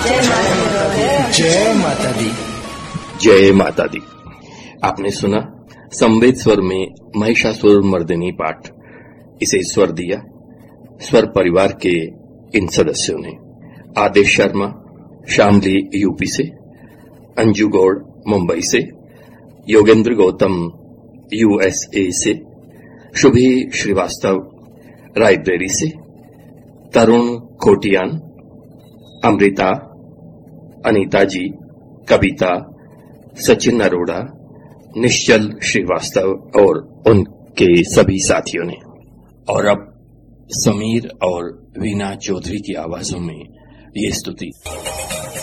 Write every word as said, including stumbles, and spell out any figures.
जय माता दी। जय माता दी। आपने सुना संवेद स्वर में महिषासुर मर्दिनी पाठ। इसे स्वर दिया स्वर परिवार के इन सदस्यों ने: आदेश शर्मा शामली यूपी से, अंजू गौड़ मुंबई से, योगेंद्र गौतम यूएसए से, शुभी श्रीवास्तव रायबरेली से, तरुण खोटियान, अमृता, अनीता जी, कविता, सचिन अरोड़ा, निश्चल श्रीवास्तव और उनके सभी साथियों ने। और अब समीर और वीना चौधरी की आवाजों में ये स्तुति।